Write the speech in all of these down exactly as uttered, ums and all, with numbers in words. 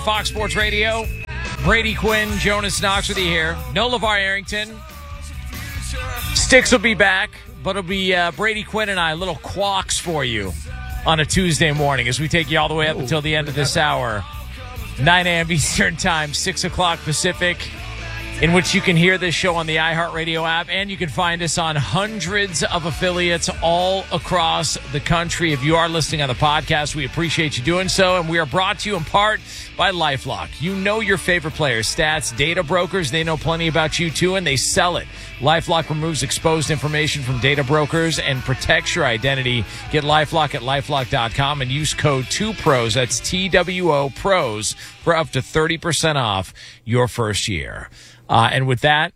Fox Sports Radio, Brady Quinn, Jonas Knox with you here. No LeVar Arrington. Sticks will be back, but it'll be uh, Brady Quinn and I, little quacks for you on a Tuesday morning as we take you all the way up until the end of this hour. nine a.m. Eastern Time, six o'clock Pacific, in which you can hear this show on the iHeartRadio app, and you can find us on hundreds of affiliates all across the country. If you are listening on the podcast, we appreciate you doing so, and we are brought to you in part by LifeLock. You know your favorite players' stats, data brokers, they know plenty about you too, and they sell it. LifeLock removes exposed information from data brokers and protects your identity. Get LifeLock at LifeLock dot com and use code two pros, that's T W O PROS, for up to thirty percent off your first year. Uh, and with that,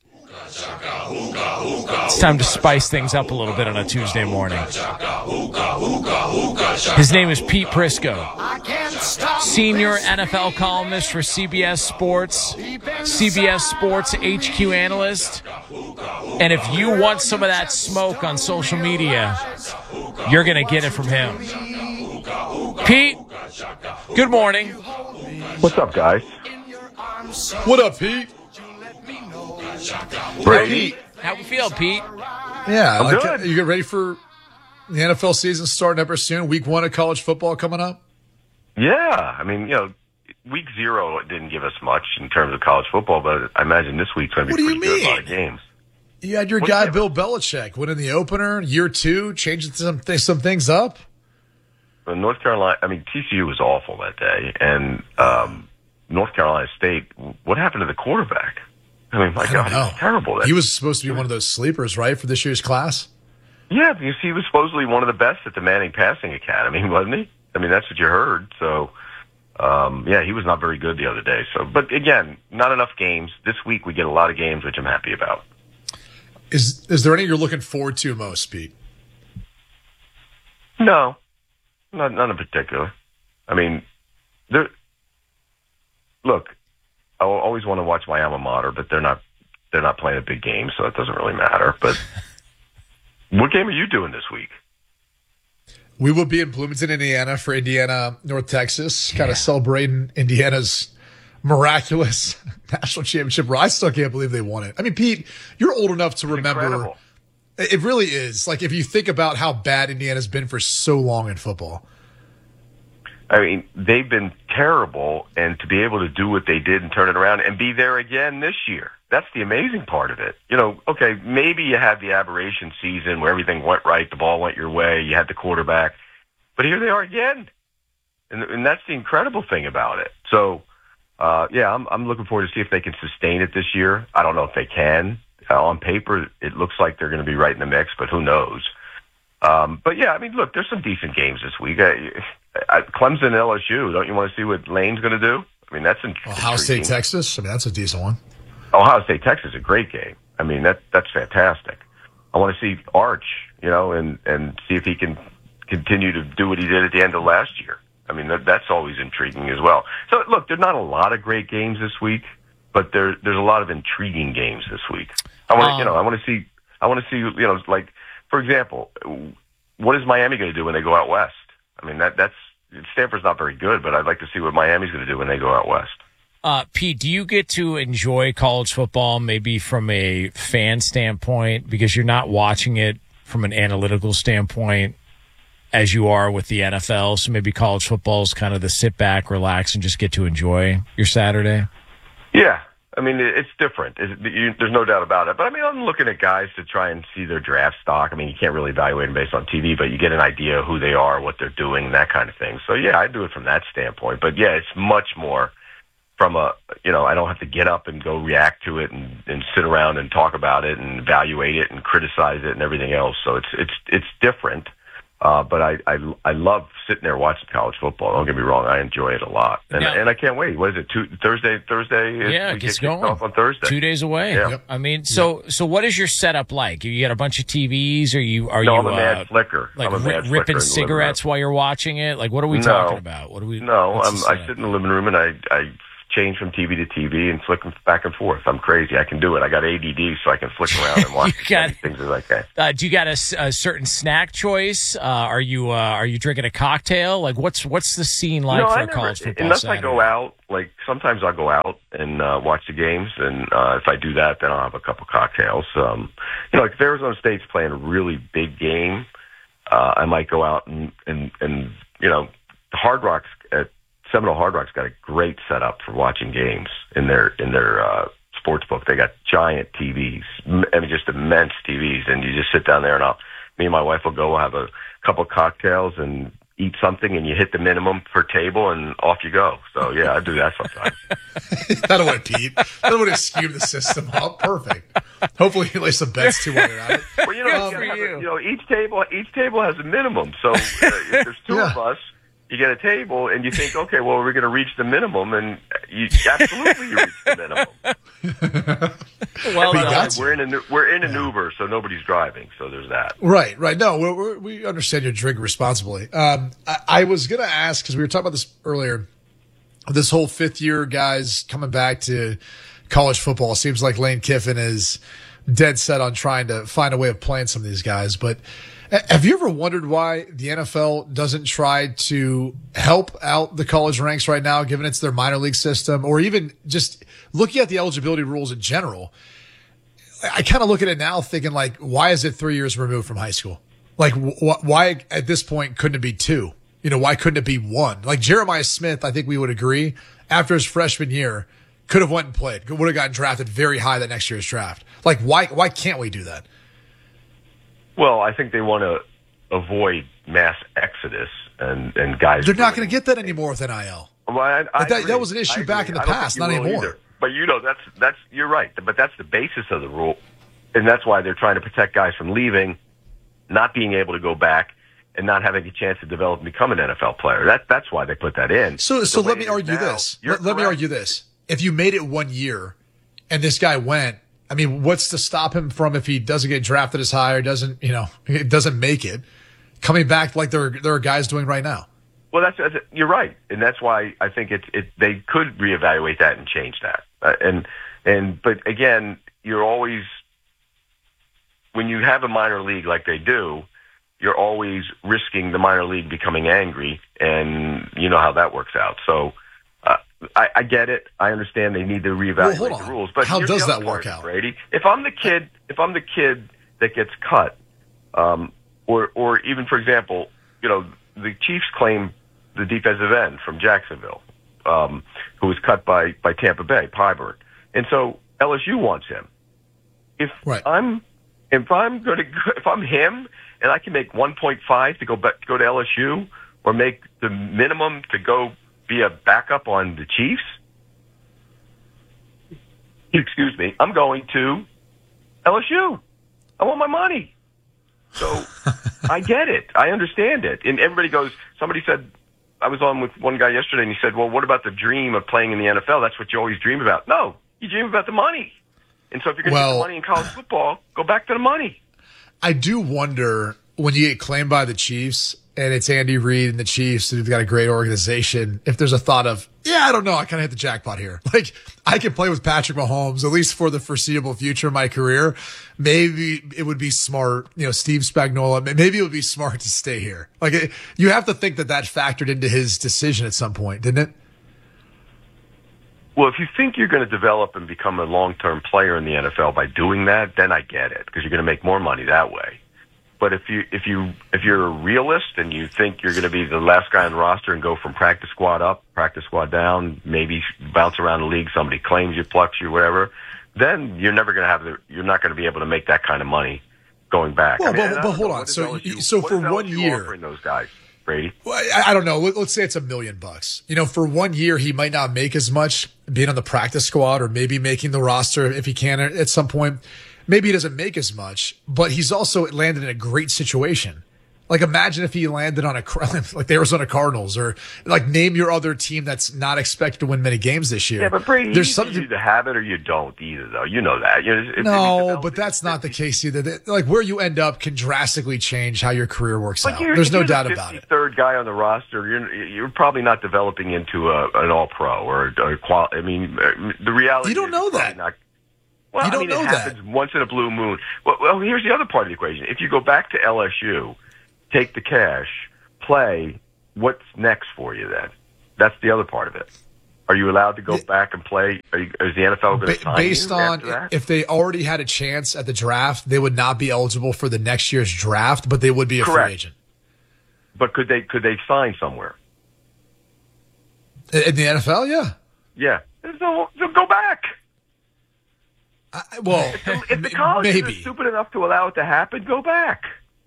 it's time to spice things up a little bit on a Tuesday morning. His name is Pete Prisco, senior N F L columnist for C B S Sports, C B S Sports H Q analyst. And if you want some of that smoke on social media, you're going to get it from him. Pete, good morning. What's up, guys? What up, Pete? Brady. How we feel, Pete? Yeah, like, good. you get ready for the N F L season starting up soon? Week one of college football coming up? Yeah, I mean, you know, week zero didn't give us much in terms of college football, but I imagine this week's going to be What do pretty you good. A lot mean? of games. You had your What guy do you- Bill Belichick winning the opener, year two, changing some, th- some things up. But North Carolina, I mean, T C U was awful that day, and um, North Carolina State, what happened to the quarterback? I mean, my I God, don't he know. was terrible. That He was supposed to be one of those sleepers, right, for this year's class? Yeah, because he was supposedly one of the best at the Manning Passing Academy, wasn't he? I mean, that's what you heard. So, um, yeah, he was not very good the other day. So, but again, not enough games. This week we get a lot of games, which I'm happy about. Is is there any you're looking forward to most, Pete? No, not none in particular. I mean, there. Look, I always want to watch my alma mater, but they're not. They're not playing a big game, so it doesn't really matter. But what game are you doing this week? We will be in Bloomington, Indiana for Indiana, North Texas, kind Yeah. of celebrating Indiana's miraculous national championship. I still can't believe they won it. I mean, Pete, you're old enough to remember. Incredible. It really is. Like, if you think about how bad Indiana's been for so long in football. I mean, they've been terrible, and to be able to do what they did and turn it around and be there again this year, that's the amazing part of it. You know, okay, maybe you had the aberration season where everything went right, the ball went your way, you had the quarterback, but here they are again, and, and that's the incredible thing about it. So, uh, yeah, I'm, I'm looking forward to see if they can sustain it this year. I don't know if they can. Uh, on paper, it looks like they're going to be right in the mix, but who knows? Um, but yeah, I mean, look, there's some decent games this week. I, I, Clemson, L S U. Don't you want to see what Lane's going to do? I mean, that's interesting. Ohio State, Texas. I mean, that's a decent one. Ohio State, Texas is a great game. I mean, that that's fantastic. I want to see Arch, you know, and and see if he can continue to do what he did at the end of last year. I mean, that, that's always intriguing as well. So, look, there's not a lot of great games this week, but there there's a lot of intriguing games this week. I want to, Um, you know, I want to see, I want to see, you know, like, for example, what is Miami going to do when they go out west? I mean, that that's Stanford's not very good, but I'd like to see what Miami's going to do when they go out west. Uh, Pete, do you get to enjoy college football maybe from a fan standpoint because you're not watching it from an analytical standpoint as you are with the N F L? So maybe college football is kind of the sit back, relax, and just get to enjoy your Saturday? Yeah. I mean, it's different. It's, you, there's no doubt about it. But, I mean, I'm looking at guys to try and see their draft stock. I mean, you can't really evaluate them based on T V, but you get an idea of who they are, what they're doing, that kind of thing. So, yeah, I do it from that standpoint. But, yeah, it's much more from a, you know, I don't have to get up and go react to it and, and sit around and talk about it and evaluate it and criticize it and everything else. So it's it's it's different. Uh, but I, I I love sitting there watching college football. Don't get me wrong, I enjoy it a lot, and Yeah. and I can't wait. What is it? Two, Thursday, Thursday. is- Yeah, we it gets get kicked going. off on Thursday. Two days away. Yeah. Yep. I mean, so so what is your setup like? You got a bunch of T Vs, or you are No, you I'm a mad uh, flicker. like I'm a ri- mad flicker in ripping the living cigarettes room. while you're watching it? Like, what are we No. talking about? What do we? No, what's I'm, the I setup? sit in the living room and I I change from T V to T V and flick them back and forth. I'm crazy. I can do it. I got A D D, so I can flick around and watch got, as many things as I can. Uh, do you got a, a certain snack choice? Uh, are you uh, are you drinking a cocktail? Like, what's what's the scene like no, for I a never, college football unless Saturday? I go out, like sometimes I'll go out and uh, watch the games, and uh, if I do that, then I'll have a couple cocktails. Um, you know, like if Arizona State's playing a really big game, uh, I might go out and, and, and you know, Hard Rock's at Seminole Hard Rock's got a great setup for watching games in their in their uh, sports book. They got giant T Vs, I mean, just immense T Vs, and you just sit down there, and I'll, me and my wife will go have a couple cocktails and eat something, and you hit the minimum per table, and off you go. So yeah, I do that sometimes. That'll would Pete. That'll would have skewed the system up. Perfect. Hopefully, you lay some bets too while you're at it. Well, you know, Good you, for a, you. you know, each table each table has a minimum. So uh, if there's two Yeah. of us, you get a table, and you think, okay, well, we're going to reach the minimum, and you absolutely you reach the minimum. Well, We uh, got you. We're in an we're in an Uber, so nobody's driving. So there's that. Right, right. No, we're, we're, we understand you're drinking responsibly. Um, I, I was going to ask, because we were talking about this earlier, this whole fifth year guys coming back to college football. It seems like Lane Kiffin is dead set on trying to find a way of playing some of these guys. But have you ever wondered why the N F L doesn't try to help out the college ranks right now, given it's their minor league system, or even just looking at the eligibility rules in general? I kind of look at it now thinking, like, why is it three years removed from high school? Like, wh- why at this point couldn't it be two? You know, why couldn't it be one? Like Jeremiah Smith, I think we would agree, after his freshman year, could have went and played, would have gotten drafted very high that next year's draft. Like, why why can't we do that? Well, I think they want to avoid mass exodus and and guys. They're not going to get that anymore with N I L. Well, I, I That- that agree. was an issue I back agree. in the I don't past, think you not will anymore. either. But you know, that's that's you're right. But that's the basis of the rule, and that's why they're trying to protect guys from leaving, not being able to go back, and not having a chance to develop and become an N F L player. That that's why they put that in. So, so The way let me it is argue now, this. you're Let, let me correct. argue this. If you made it one year and this guy went, I mean, what's to stop him from, if he doesn't get drafted as high or doesn't, you know, it doesn't make it, coming back like there, there are guys doing right now? Well, that's, that's you're right, and that's why I think it's it. They could reevaluate that and change that. Uh, and and but again, you're always, when you have a minor league like they do, you're always risking the minor league becoming angry, and you know how that works out. So uh, I, I get it. I understand they need to reevaluate Well, hold on. the rules. But How here's does the other that work part, out? Brady? If I'm the kid, if I'm the kid that gets cut, um, or or even for example, you know, the Chiefs claim the defensive end from Jacksonville, um, who was cut by, by Tampa Bay, Pyburn. And so L S U wants him. If Right. I'm, if I'm going to, if I'm him and I can make one point five to go back, to go to L S U, or make the minimum to go be a backup on the Chiefs, excuse me, I'm going to L S U. I want my money. So I get it. I understand it. And everybody goes, somebody said, I was on with one guy yesterday, and he said, well, what about the dream of playing in the N F L? That's what you always dream about. No, you dream about the money. And so if you're going to Well- get the money in college football, go back to the money. I do wonder, when you get claimed by the Chiefs and it's Andy Reid and the Chiefs, who've got a great organization, if there's a thought of, yeah, I don't know, I kind of hit the jackpot here. Like, I can play with Patrick Mahomes, at least for the foreseeable future of my career. Maybe it would be smart, you know, Steve Spagnuolo, maybe it would be smart to stay here. Like, it, you have to think that that factored into his decision at some point, didn't it? Well, if you think you're going to develop and become a long-term player in the N F L by doing that, then I get it, because you're going to make more money that way. But if you if you if you're a realist and you think you're going to be the last guy on the roster and go from practice squad up, practice squad down, maybe bounce around the league, somebody claims you, plucks you, whatever, then you're never going to have the you're not going to be able to make that kind of money going back. Well, I mean, but- I but don't hold know. on. What is So L S U you- so what for is one L S U year- offering those guys, Brady? Well, I, I don't know. Let, let's say it's a million bucks. You know, for one year, he might not make as much being on the practice squad or maybe making the roster if he can at some point. Maybe he doesn't make as much, but he's also landed in a great situation. Like, imagine if he landed on a like the Arizona Cardinals, or like name your other team that's not expected to win many games this year. Yeah, but Brady, there's you something either have it or you don't either, though. You know that. You know, if, no, if but that's not the case either. That, like, where you end up can drastically change how your career works out. There's no doubt about it. Third guy on the roster, you're you're probably not developing into a, an All Pro or a qual. I mean, the reality. You don't know that. Not, well, you don't I mean, know it that. happens once in a blue moon. Well, well, here's the other part of the equation. If you go back to L S U. Take the cash, play, what's next for you then? That's the other part of it. Are you allowed to go the, back and play? Are you, is the N F L going to sign Based you on that? If they already had a chance at the draft, they would not be eligible for the next year's draft, but they would be a Correct. free agent. But could they could they sign somewhere? In the N F L, yeah. Yeah. So, so go back. I, well, if the, if the colleges maybe. are stupid enough to allow it to happen, go back.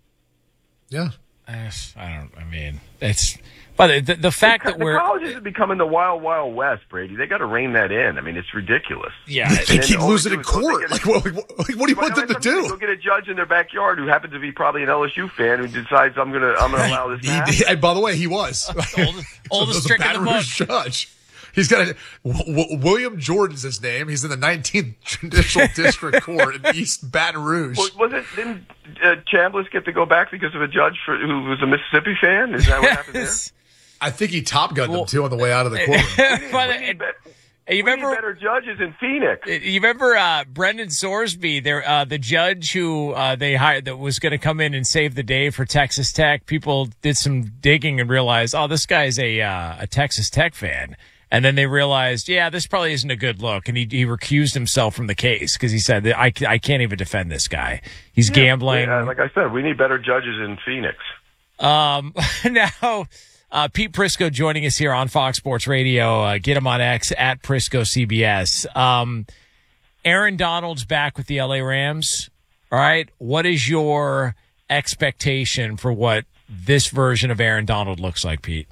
Yeah. I don't. I mean, it's. But the, the fact the, that we're the colleges are becoming the wild, wild west, Brady. They got to rein that in. I mean, it's ridiculous. Yeah, they keep losing in court. Like, what, what, what do you want them to do? Go get a judge in their backyard who happens to be probably an L S U fan who decides I'm gonna I'm gonna allow this to happen. He, and by the way, he was oldest, oldest trick in the book. Judge. He's got a w- William Jordan's his name. He's in the nineteenth Judicial District Court in East Baton Rouge. Was, was it? Didn't uh, Chambliss get to go back because of a judge for, who was a Mississippi fan? Is that what happened there? I think he top gunned well, him too on the way out of the courtroom. but, we need, we you remember we need better judges in Phoenix? You remember uh, Brendan Sorsby, there, uh, the judge who uh, they hired that was going to come in and save the day for Texas Tech. People did some digging and realized, oh, this guy's a uh, a Texas Tech fan. And then they realized, yeah, this probably isn't a good look. And he, he recused himself from the case because he said, I, I can't even defend this guy. He's yeah, gambling. Yeah, like I said, we need better judges in Phoenix. Um, now, uh, Pete Prisco joining us here on Fox Sports Radio. Uh, get him on X at Prisco C B S. Um, Aaron Donald's back with the L A Rams. All right. What is your expectation for what this version of Aaron Donald looks like, Pete?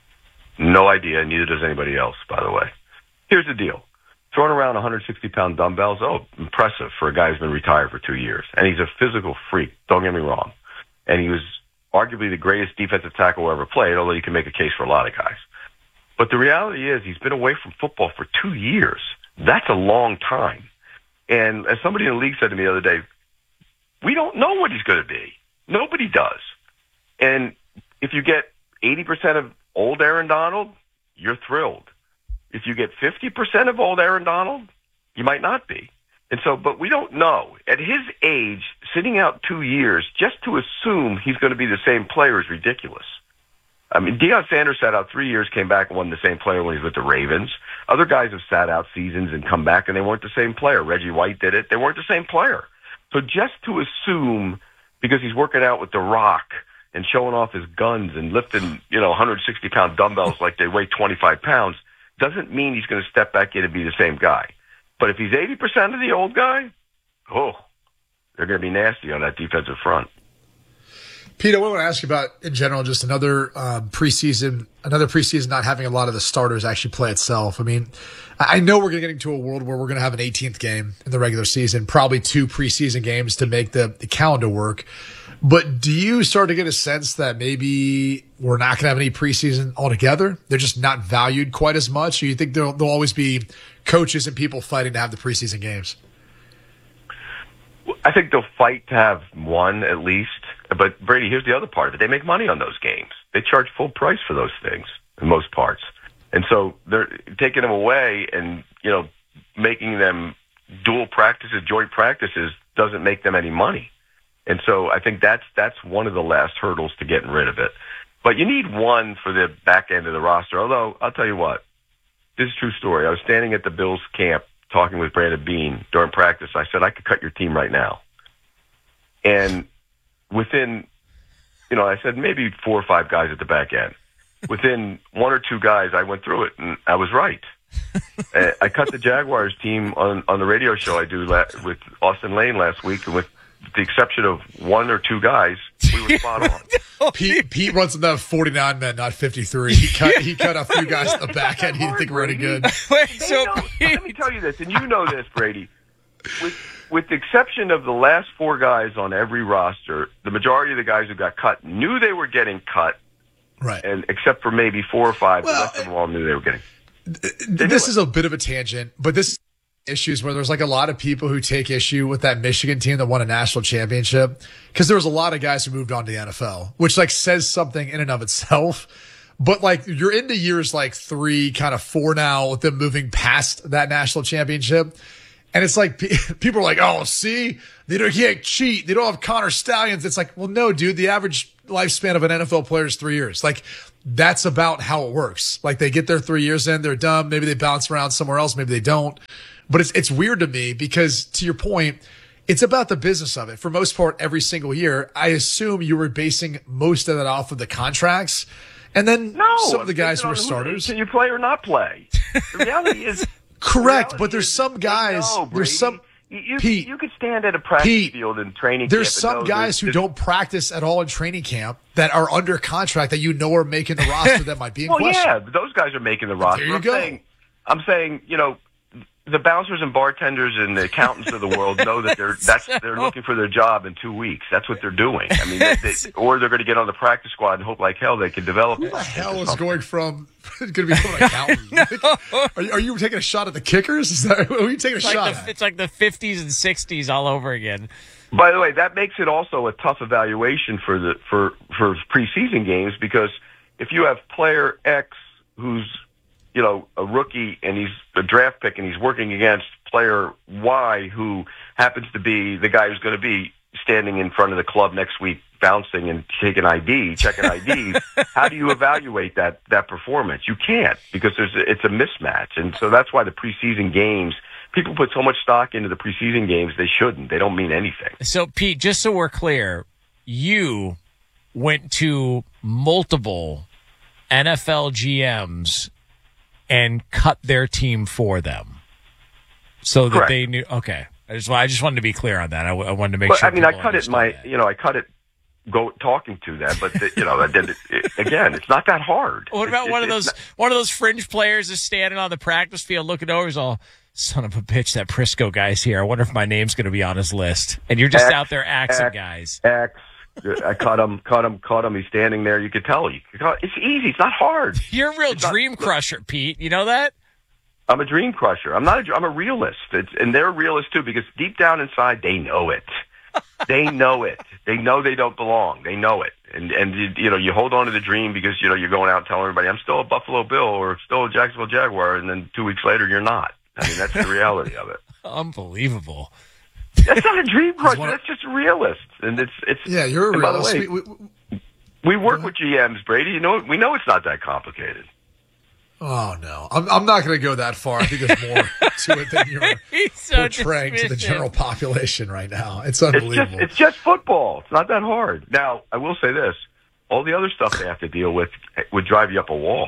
No idea. Neither does anybody else, by the way. Here's the deal. Throwing around one hundred sixty pound dumbbells, oh, impressive for a guy who's been retired for two years. And he's a physical freak. Don't get me wrong. And he was arguably the greatest defensive tackle who ever played, although you can make a case for a lot of guys. But the reality is he's been away from football for two years. That's a long time. And as somebody in the league said to me the other day, we don't know what he's going to be. Nobody does. And if you get eighty percent of old Aaron Donald, you're thrilled. If you get fifty percent of old Aaron Donald, you might not be. And so, but we don't know. At his age, sitting out two years, just to assume he's going to be the same player is ridiculous. I mean, Deion Sanders sat out three years, came back and wasn't the same player when he was with the Ravens. Other guys have sat out seasons and come back and they weren't the same player. Reggie White did it. They weren't the same player. So just to assume, because he's working out with The Rock and showing off his guns and lifting, you know, one hundred sixty pound dumbbells like they weigh twenty-five pounds, doesn't mean he's going to step back in and be the same guy. But if he's eighty percent of the old guy, oh, they're going to be nasty on that defensive front. Pete, I want to ask you about, in general, just another um, preseason, another preseason not having a lot of the starters actually play itself. I mean, I know we're going to get into a world where we're going to have an eighteenth game in the regular season, probably two preseason games to make the, the calendar work. But do you start to get a sense that maybe we're not going to have any preseason altogether? They're just not valued quite as much? Or you think there'll, there'll always be coaches and people fighting to have the preseason games? I think they'll fight to have one at least. But, Brady, here's the other part of it. They make money on those games. They charge full price for those things in most parts. And so they're taking them away and, you know, making them dual practices, joint practices doesn't make them any money. And so I think that's that's one of the last hurdles to getting rid of it. But you need one for the back end of the roster. Although, I'll tell you what, this is a true story. I was standing at the Bills camp talking with Brandon Beane during practice. I said, I could cut your team right now. And within, you know, I said maybe four or five guys at the back end. Within one or two guys, I went through it, and I was right. I cut the Jaguars team on, on the radio show I do la- with Austin Lane last week, and with the exception of one or two guys, we were spot on. Pete, Pete runs enough forty-nine men, not fifty-three. He cut he cut a few guys in the back end he didn't think were any good. Wait, so know, let me tell you this, and you know this, Brady. With with the exception of the last four guys on every roster, the majority of the guys who got cut knew they were getting cut. Right. And except for maybe four or five, well, the rest of them all knew they were getting. This is a bit of a tangent, but this issues where there's like a lot of people who take issue with that Michigan team that won a national championship because there was a lot of guys who moved on to the N F L, which like says something in and of itself. But like you're into years like three, kind of four now with them moving past that national championship. And it's like people are like, oh, see, they don't can't cheat. They don't have Connor Stallions. It's like, well, no, dude, the average lifespan of an N F L player is three years. Like that's about how it works. Like they get their three years in, they're done. Maybe they bounce around somewhere else. Maybe they don't. But it's it's weird to me because, to your point, it's about the business of it. For most part, every single year, I assume you were basing most of that off of the contracts. And then no, some of the guys who were starters. Can you play or not play? The reality is correct, the but there's is, some guys. know, there's some you, you, Pete. You could stand at a practice Pete, field in training. There's camp some and guys who there's, don't practice at all in training camp that are under contract that you know are making the roster that might be in well, question. yeah, those guys are making the roster. There you I'm go. Saying, I'm saying, you know, the bouncers and bartenders and the accountants of the world know that they're that's they're looking for their job in two weeks. That's what they're doing. I mean, they, they, or they're going to get on the practice squad and hope like hell they can develop. Who the hell is going from going to become an accountant? no. are, you, are you taking a shot at the kickers? Is that who are you taking a it's shot like the, at? It's like the fifties and sixties all over again. By the way, that makes it also a tough evaluation for the for for preseason games because if you have player X who's you know, a rookie and he's a draft pick and he's working against player Y who happens to be the guy who's going to be standing in front of the club next week bouncing and taking I D, checking I D. How do you evaluate that, that performance? You can't because there's a, it's a mismatch. And so that's why the preseason games, people put so much stock into the preseason games, they shouldn't. They don't mean anything. So, Pete, just so we're clear, you went to multiple N F L G Ms and cut their team for them so that Correct. they knew. Okay. I just, I just wanted to be clear on that. I, I wanted to make but, sure. I mean, I people cut it my, that. you know, I cut it go talking to them, but the, you know, I did it, it, again, it's not that hard. What about it, one it, of those, not, one of those fringe players is standing on the practice field looking over, he's all, son of a bitch, that Prisco guy's here. I wonder if my name's going to be on his list. And you're just X, out there axing X, guys. X. I cut him, cut him, cut him. He's standing there. You could tell. You could cut, it's easy. It's not hard. You're a real It's dream not, crusher, Pete. You know that? I'm a dream crusher. I'm not. A, I'm a realist, it's, and they're realists too because deep down inside they know it. They know it. They know they don't belong. They know it, and and you, you know you hold on to the dream because you know you're going out and telling everybody I'm still a Buffalo Bill or still a Jacksonville Jaguar, and then two weeks later you're not. I mean that's the reality of it. Unbelievable. That's not a dream crusher. Wanna... That's just realist, and it's it's. Yeah, you're a realist. By the way, we, we, we work with G Ms, Brady. You know, we know it's not that complicated. Oh no, I'm I'm not going to go that far. I think there's more to it than you're so portraying to the general population right now. It's unbelievable. It's just, it's just football. It's not that hard. Now, I will say this: all the other stuff they have to deal with would drive you up a wall.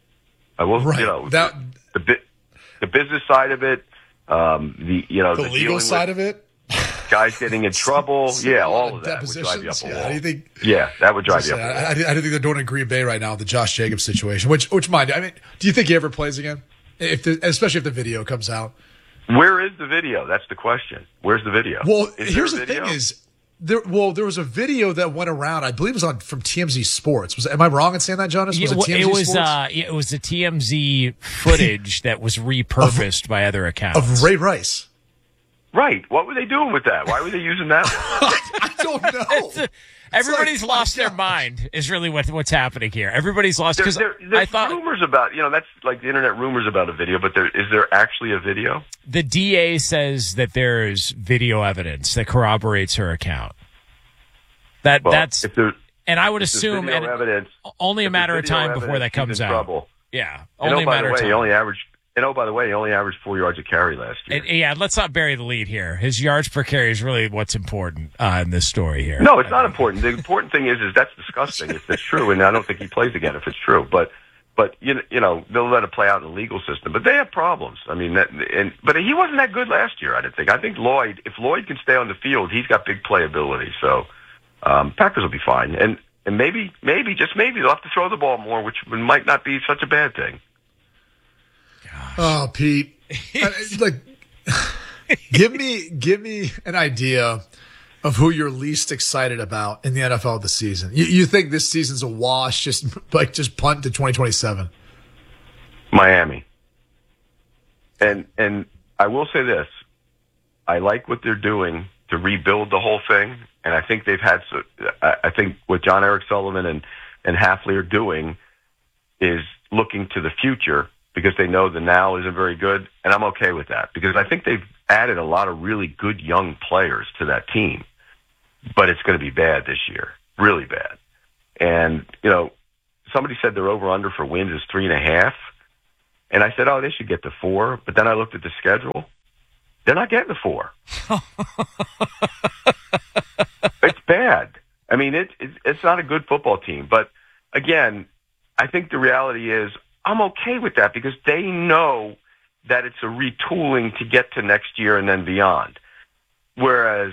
I will, right. you know, that the the, the business side of it, um, the you know, the, the legal side of it. Guys getting in trouble, yeah, all of that would Depositions. drive you up a Yeah, wall. you think, yeah, that would drive you up I, a wall. I, I didn't think they're doing in Green Bay right now with the Josh Jacobs situation. Which, which mind? I mean, do you think he ever plays again? If the, especially if the video comes out. Where is the video? That's the question. Where's the video? Well, is here's there a the video? thing: is there? Well, there was a video that went around. I believe it was on from T M Z Sports. Was am I wrong in saying that, Jonas? Was Yeah, it T M Z it was Sports? uh, it was the T M Z footage that was repurposed of, by other accounts of Ray Rice. Right. What were they doing with that? Why were they using that one? I don't know. Everybody's like, lost their God. mind. Is really what what's happening here. Everybody's lost There, because there, I there's thought rumors about, you know, that's like the internet rumors about a video, but there, is there actually a video? the D A says that there's video evidence that corroborates her account. That Well, that's if there, and I would if there's assume video and evidence, only a if matter there's of video time before evidence, that comes he's in out. trouble. Yeah, You only know, a by matter the of way, time. he only averaged. You know, by the way, he only averaged four yards a carry last year. And, yeah, let's not bury the lead here. His yards per carry is really what's important uh, in this story here. No, it's not important. The important thing is, is that's disgusting if it's true, and I don't think he plays again if it's true. But, but you know, you know, they'll let it play out in the legal system. But they have problems. I mean, that, and but he wasn't that good last year. I didn't think. I think Lloyd, if Lloyd can stay on the field, he's got big playability. So um, Packers will be fine, and and maybe, maybe just maybe they'll have to throw the ball more, which might not be such a bad thing. Oh, Pete. I, like, give me give me an idea of who you're least excited about in the N F L this season. You, you think this season's a wash? Just like just punt to twenty twenty-seven. Miami. And and I will say this: I like what they're doing to rebuild the whole thing, and I think they've had. I think what John Eric Sullivan and and Hafley are doing is looking to the future because they know the now isn't very good, and I'm okay with that because I think they've added a lot of really good young players to that team, but it's going to be bad this year, really bad. And, you know, somebody said their over-under for wins is three and a half, and I said, oh, they should get to four, but then I looked at the schedule. They're not getting the four. It's bad. I mean, it, it, it's not a good football team, but again, I think the reality is I'm okay with that because they know that it's a retooling to get to next year and then beyond. Whereas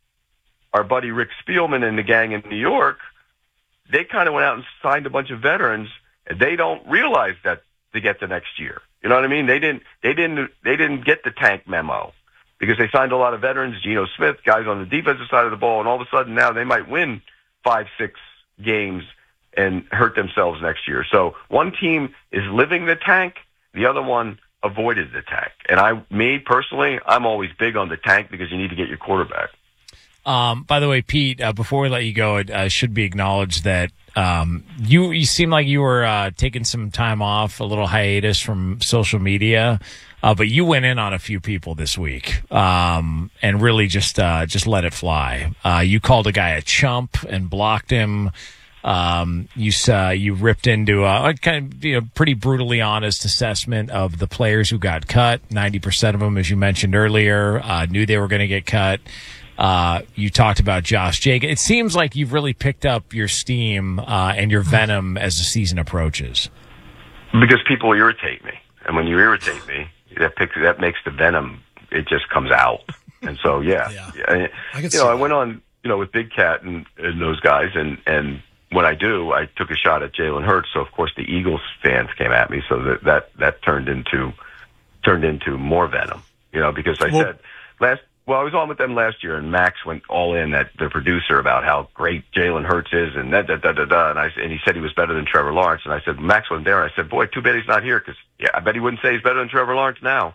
our buddy Rick Spielman and the gang in New York, they kind of went out and signed a bunch of veterans, and they don't realize that to get to next year. You know what I mean? They didn't. They didn't. They didn't get the tank memo because they signed a lot of veterans, Geno Smith, guys on the defensive side of the ball, and all of a sudden now they might win five, six games and hurt themselves next year. So one team is living the tank, the other one avoided the tank. And I, me personally, I'm always big on the tank because you need to get your quarterback. Um, by the way, Pete, uh, before we let you go, it uh, should be acknowledged that um, you you seem like you were uh, taking some time off, a little hiatus from social media, uh, but you went in on a few people this week um, and really just uh, just let it fly. Uh, you called a guy a chump and blocked him. Um, you uh, you ripped into a, a kind of you know pretty brutally honest assessment of the players who got cut. ninety percent of them, as you mentioned earlier, uh, knew they were going to get cut. Uh, you talked about Josh Jacobs. It seems like you've really picked up your steam uh, and your venom as the season approaches. Because people irritate me, and when you irritate me, that picks, that makes the venom. It just comes out, and so yeah, yeah. yeah. I you know, I went on you know with Big Cat and, and those guys, and and. When I do, I took a shot at Jalen Hurts. So of course the Eagles fans came at me. So that that, that turned into turned into more venom, you know, because I well, said last. Well, I was on with them last year, and Max went all in at the producer about how great Jalen Hurts is, and da da da da da. And I and he said he was better than Trevor Lawrence. And I said Max wasn't there. I said, boy, too bad he's not here because yeah, I bet he wouldn't say he's better than Trevor Lawrence now.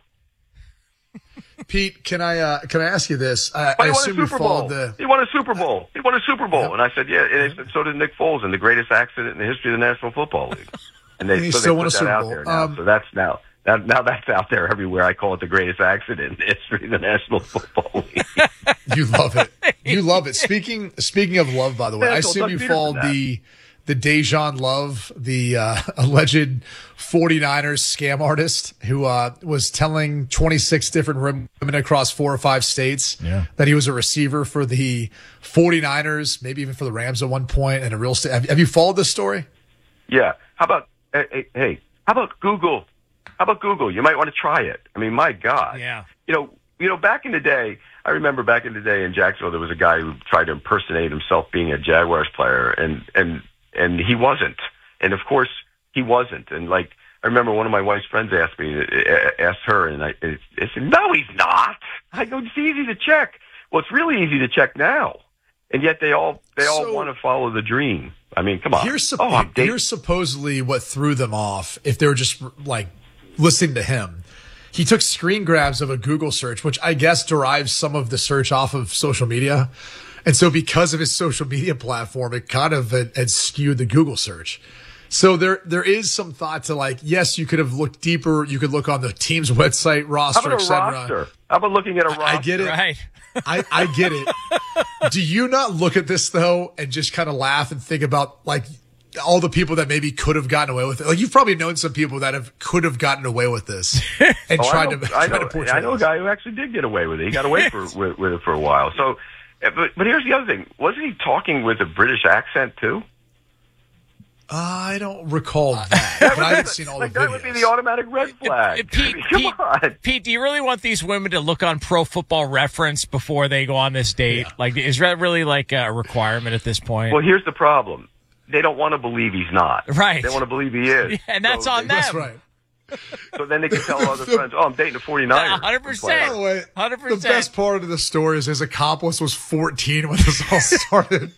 Pete, can I uh, can I ask you this? I, well, I he assume won a you Super followed Bowl. the. He won a Super Bowl. He won a Super Bowl, Yep. and I said, yeah. And they said, so did Nick Foles, and the greatest accident in the history of the National Football League. And they, And he so still they won put a that Super out Bowl. there now. Um, so that's now, now now that's out there everywhere. I call it the greatest accident in the history of the National Football League. You love it. You love it. Speaking speaking of love, by the way, I assume you followed the the Dejan Love, the uh, alleged 49ers scam artist who uh, was telling twenty-six different women across four or five states yeah. that he was a receiver for the 49ers, maybe even for the Rams at one point, and a real estate. Have, have you followed this story? Yeah. How about hey, hey? How about Google? How about Google? You might want to try it. I mean, my God. Yeah. You know, you know, back in the day, I remember back in the day in Jacksonville, there was a guy who tried to impersonate himself being a Jaguars player, and and and he wasn't. And of course, he wasn't. And like, I remember one of my wife's friends asked me, asked her, and I, I said, "No, he's not." I go, "It's easy to check." Well, it's really easy to check now, and yet they all they all So- want to follow the dream. I mean, come on. Here's, supp- oh, I'm dating- here's supposedly what threw them off if they were just like listening to him. He took screen grabs of a Google search, which I guess derives some of the search off of social media. And so because of his social media platform, it kind of had, had skewed the Google search. So there, there is some thought to like, yes, you could have looked deeper. You could look on the team's website, How roster, about et a cetera. roster? How about looking at a roster? I get it. Right. I, I get it. Do you not look at this though and just kind of laugh and think about like all the people that maybe could have gotten away with it? Like you've probably known some people that have could have gotten away with this and Oh, tried I know, to I try know, to portray I know a this. guy who actually did get away with it. He got away for, with, with it for a while. So, uh, but but here's the other thing: wasn't he talking with a British accent too? I don't recall that, but I haven't seen all like the that videos. would be the automatic red flag. Uh, Pete, I mean, come Pete, on. Pete, do you really want these women to look on Pro Football Reference before they go on this date? Yeah. Like, is that really like a requirement at this point? Well, here's the problem: they don't want to believe he's not. Right. They want to believe he is. Yeah, and that's So on they- them. That's right. So then they can tell other friends, oh, I'm dating a forty-niner. one hundred percent. By the way, one hundred percent. the best part of the story is his accomplice was fourteen when this all started.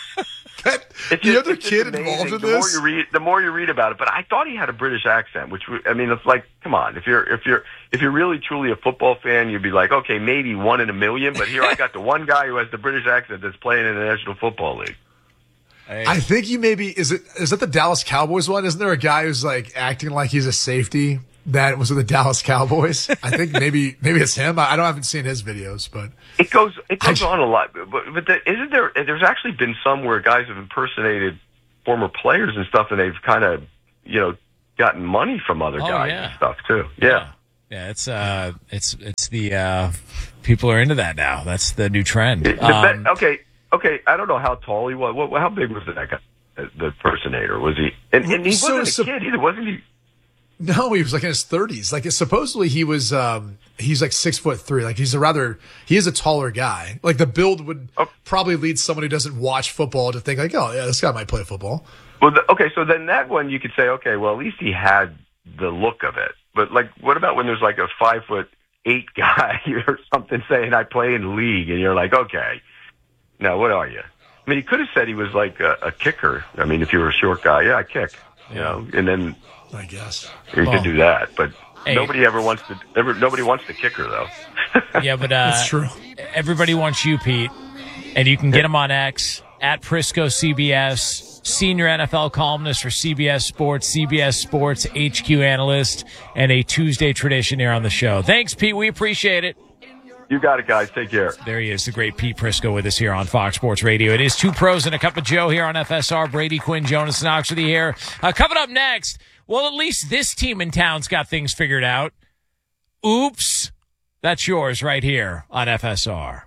That, It's the just- other it's just kid amazing. involved in the More this. you read, the more you read about it, but I thought he had a British accent, which we- I mean, it's like, come on, if you're if you're if you're really truly a football fan, you'd be like, okay, maybe one in a million, but here I got the one guy who has the British accent that's playing in the National Football League. Hey. I think you maybe is it is that the Dallas Cowboys one? Isn't there a guy who's like acting like he's a safety that was with the Dallas Cowboys? I think maybe maybe it's him. I I don't haven't seen his videos, but It goes it goes I- on a lot, but but the, isn't there? There's actually been some where guys have impersonated former players and stuff, and they've kind of you know gotten money from other Oh, guys yeah. and stuff too. Yeah. Yeah, it's uh, it's it's the uh, people are into that now. That's the new trend. The Um, be- okay, okay. I don't know how tall he was. What, how big was that guy? The impersonator was he? And, and he So- wasn't a so- kid either, wasn't he? no, he was like in his thirties. Like supposedly he was um he's like six foot three. Like he's a rather he is a taller guy. Like the build would Oh. probably lead someone who doesn't watch football to think like, oh yeah, this guy might play football. Well, the, okay. So then that one you could say, okay, well at least he had the look of it. But like, what about when there's like a five foot eight guy or something saying I play in the league, and you're like, okay, now what are you? I mean, he could have said he was like a, a kicker. I mean, if you were a short guy, yeah, I kick. You know, and then I guess. you Well, could do that. But hey. nobody ever wants to. Ever, nobody wants the kicker though. yeah, but uh, That's true. everybody wants you, Pete, and you can get him on X at Prisco C B S, senior N F L columnist for C B S Sports, C B S Sports H Q analyst, and a Tuesday tradition here on the show. Thanks, Pete. We appreciate it. You got it, guys. Take care. There he is, the great Pete Prisco with us here on Fox Sports Radio. It is Two Pros and a Cup of Joe here on F S R. Brady Quinn, Jonas Knox with you here. Uh, coming up next, well, at least this team in town's got things figured out. Oops. That's yours right here on F S R.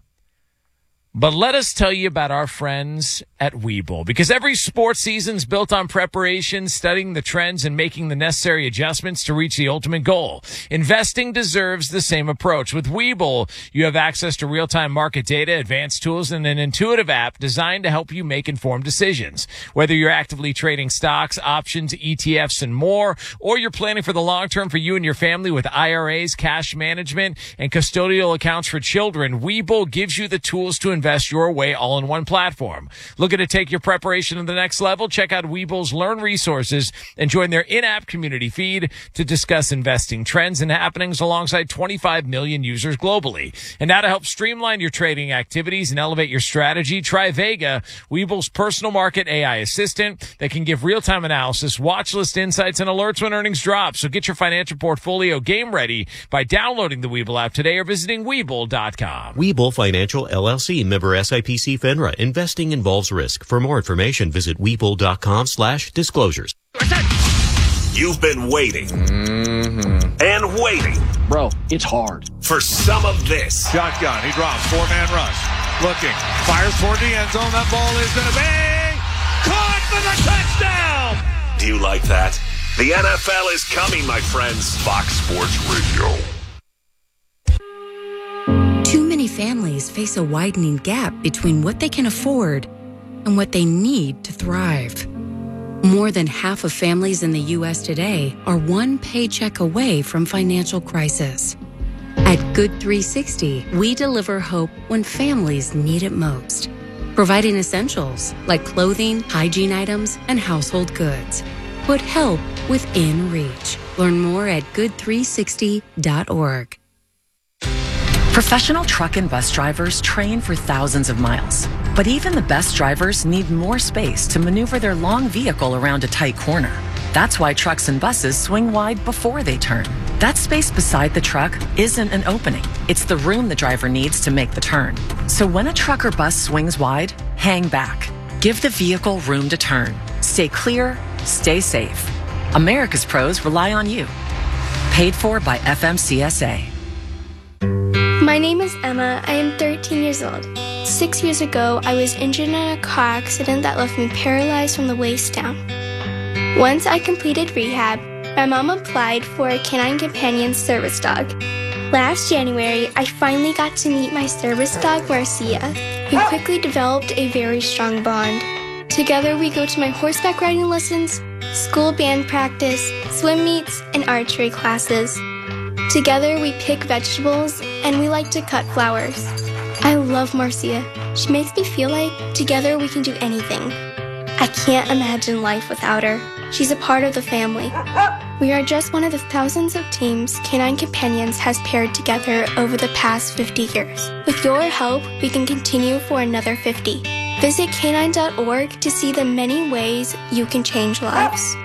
But let us tell you about our friends at Webull, because every sports season's built on preparation, studying the trends, and making the necessary adjustments to reach the ultimate goal. Investing deserves the same approach. With Webull, you have access to real-time market data, advanced tools, and an intuitive app designed to help you make informed decisions. Whether you're actively trading stocks, options, E T Fs, and more, or you're planning for the long term for you and your family with I R As, cash management, and custodial accounts for children, Webull gives you the tools to invest Invest your way all in one platform. Looking to take your preparation to the next level? Check out Webull's Learn Resources and join their in-app community feed to discuss investing trends and happenings alongside twenty-five million users globally. And now to help streamline your trading activities and elevate your strategy, try Vega, Webull's personal market A I assistant that can give real-time analysis, watch list insights, and alerts when earnings drop. So get your financial portfolio game ready by downloading the Webull app today or visiting Webull dot com. Webull Financial, L L C, member S I P C FINRA. Investing involves risk. For more information, visit Webull.com slash disclosures. You've been waiting mm-hmm. and waiting. Bro, it's hard. For some of this. Shotgun. He drops. Four-man rush. Looking. Fires toward the end zone. That ball is going to be caught for the touchdown. Do you like that? The N F L is coming, my friends. Fox Sports Radio. Too many families face a widening gap between what they can afford and what they need to thrive. More than half of families in the U S today are one paycheck away from financial crisis. At Good three sixty, we deliver hope when families need it most, providing essentials like clothing, hygiene items, and household goods. Put help within reach. Learn more at good three sixty dot org. Professional truck and bus drivers train for thousands of miles. But even the best drivers need more space to maneuver their long vehicle around a tight corner. That's why trucks and buses swing wide before they turn. That space beside the truck isn't an opening. It's the room the driver needs to make the turn. So when a truck or bus swings wide, hang back. Give the vehicle room to turn. Stay clear, stay safe. America's pros rely on you. Paid for by F M C S A. My name is Emma. I am thirteen years old. Six years ago, I was injured in a car accident that left me paralyzed from the waist down. Once I completed rehab, my mom applied for a Canine Companion service dog. Last January, I finally got to meet my service dog, Marcia, who quickly developed a very strong bond. Together, we go to my horseback riding lessons, school band practice, swim meets, and archery classes. Together we pick vegetables and we like to cut flowers. I love Marcia. She makes me feel like together we can do anything. I can't imagine life without her. She's a part of the family. We are just one of the thousands of teams Canine Companions has paired together over the past fifty years. With your help, we can continue for another fifty. Visit canine dot org to see the many ways you can change lives.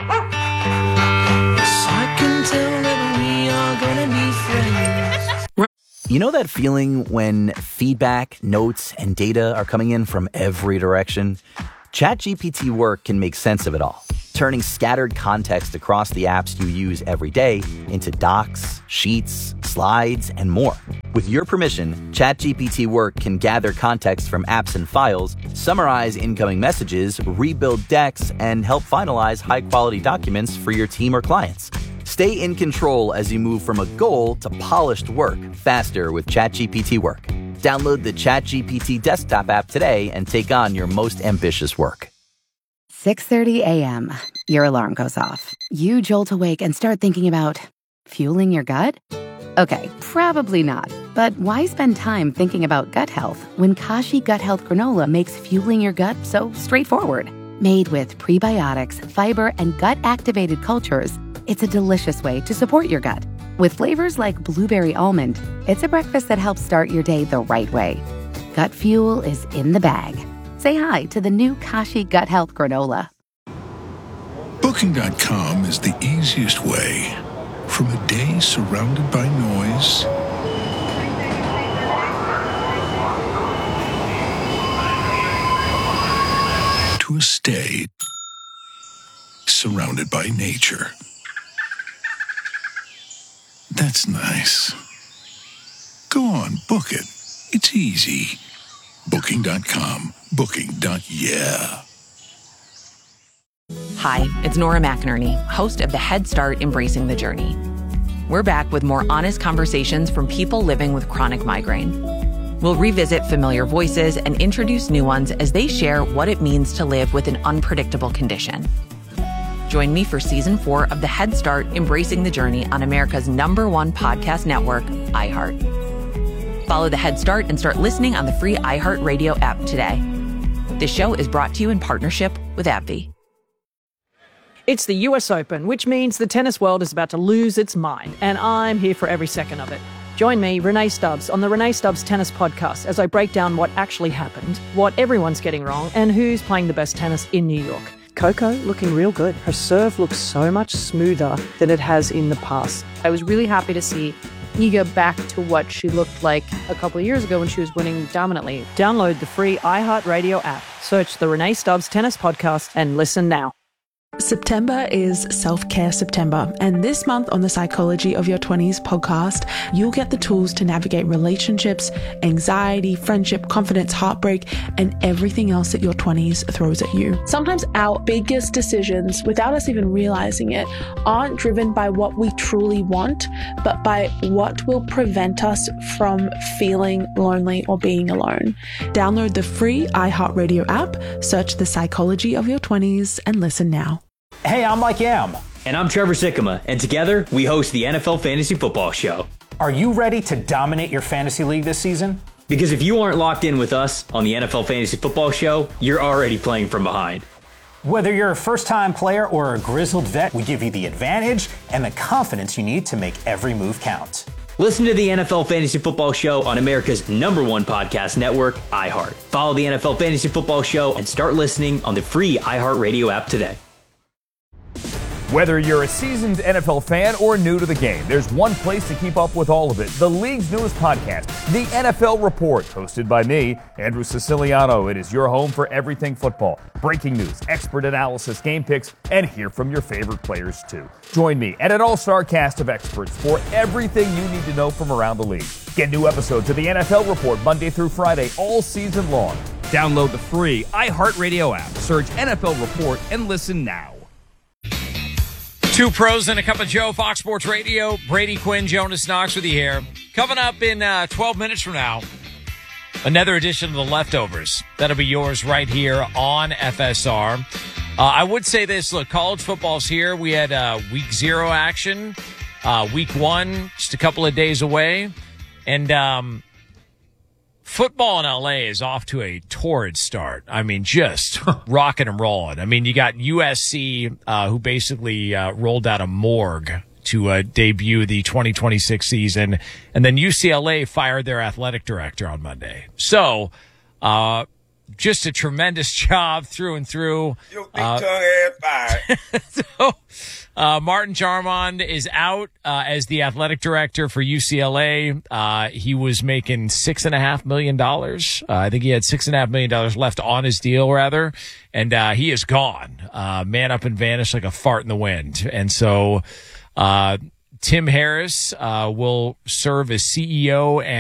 You know that feeling when feedback, notes, and data are coming in from every direction? ChatGPT Work can make sense of it all, turning scattered context across the apps you use every day into docs, sheets, slides, and more. With your permission, ChatGPT Work can gather context from apps and files, summarize incoming messages, rebuild decks, and help finalize high-quality documents for your team or clients. Stay in control as you move from a goal to polished work faster with ChatGPT Work. Download the ChatGPT desktop app today and take on your most ambitious work. six thirty a.m. Your alarm goes off. You jolt awake and start thinking about fueling your gut? Okay, probably not. But why spend time thinking about gut health when Kashi Gut Health Granola makes fueling your gut so straightforward? Made with prebiotics, fiber, and gut-activated cultures, it's a delicious way to support your gut. With flavors like blueberry almond, it's a breakfast that helps start your day the right way. Gut fuel is in the bag. Say hi to the new Kashi Gut Health Granola. Booking dot com is the easiest way. From a day surrounded by noise to a stay surrounded by nature. That's nice. Go on, book it. It's easy. Booking dot com. Booking. Yeah. Hi, it's Nora McInerney, host of the Head Start Embracing the Journey. We're back with more honest conversations from people living with chronic migraine. We'll revisit familiar voices and introduce new ones as they share what it means to live with an unpredictable condition. Join me for season four of the Head Start Embracing the Journey on America's number one podcast network, iHeart. Follow the Head Start and start listening on the free iHeartRadio app today. This show is brought to you in partnership with AbbVie. It's the U S Open, which means the tennis world is about to lose its mind, and I'm here for every second of it. Join me, Renee Stubbs, on the Renee Stubbs Tennis Podcast as I break down what actually happened, what everyone's getting wrong, and who's playing the best tennis in New York. Coco looking real good. Her serve looks so much smoother than it has in the past. I was really happy to see Iga back to what she looked like a couple of years ago when she was winning dominantly. Download the free iHeartRadio app. Search the Renee Stubbs Tennis Podcast and listen now. September is Self-Care September, and this month on the Psychology of Your twenties podcast, you'll get the tools to navigate relationships, anxiety, friendship, confidence, heartbreak, and everything else that your twenties throws at you. Sometimes our biggest decisions, without us even realizing it, aren't driven by what we truly want, but by what will prevent us from feeling lonely or being alone. Download the free iHeartRadio app, search the Psychology of Your twenties, and listen now. Hey, I'm Mike Yam. And I'm Trevor Sikkema, and together we host the N F L Fantasy Football Show. Are you ready to dominate your fantasy league this season? Because if you aren't locked in with us on the N F L Fantasy Football Show, you're already playing from behind. Whether you're a first-time player or a grizzled vet, we give you the advantage and the confidence you need to make every move count. Listen to the N F L Fantasy Football Show on America's number one podcast network, iHeart. Follow the N F L Fantasy Football Show and start listening on the free iHeartRadio app today. Whether you're a seasoned N F L fan or new to the game, there's one place to keep up with all of it. The league's newest podcast, The N F L Report, hosted by me, Andrew Siciliano. It is your home for everything football. Breaking news, expert analysis, game picks, and hear from your favorite players too. Join me and an all-star cast of experts for everything you need to know from around the league. Get new episodes of The N F L Report Monday through Friday all season long. Download the free iHeartRadio app, search N F L Report, and listen now. Two pros and a cup of Joe, Fox Sports Radio. Brady Quinn, Jonas Knox with you here. Coming up in uh, twelve minutes from now, another edition of The Leftovers. That'll be yours right here on F S R. Uh, I would say this. Look, college football's here. We had uh, week zero action. Uh, week one, just a couple of days away. And um, football in L A is off to a torrid start. I mean, just rocking and rolling. I mean, you got U S C, uh, who basically uh, rolled out a morgue to uh, debut the twenty twenty-six season. And then U C L A fired their athletic director on Monday. So, uh, just a tremendous job through and through. Your big uh, tongue ass fired. so, uh, Martin Jarmond is out uh, as the athletic director for U C L A. Uh, he was making six and a half million dollars. Uh, I think he had six and a half million dollars left on his deal, rather, and uh, he is gone. Uh, man up and vanished like a fart in the wind. And so, uh, Tim Harris uh, will serve as C E O and